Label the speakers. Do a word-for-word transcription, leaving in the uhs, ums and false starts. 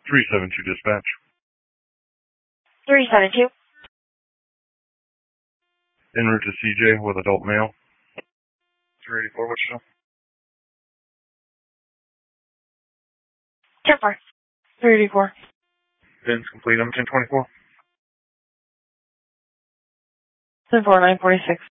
Speaker 1: three seven two dispatch.
Speaker 2: three seven two.
Speaker 1: En route to C J with adult male. three eighty-four, what's your
Speaker 2: ten four. three eighty-four.
Speaker 1: Pins complete, I'm ten twenty-four.
Speaker 2: ten four nine forty-six.